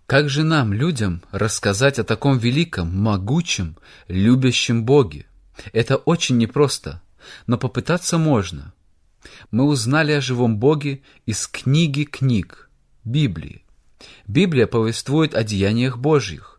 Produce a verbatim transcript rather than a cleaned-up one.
Как же нам, людям, рассказать о таком великом, могучем, любящем Боге? Это очень непросто, но попытаться можно. Мы узнали о живом Боге из книги книг, Библии. Библия повествует о деяниях Божьих.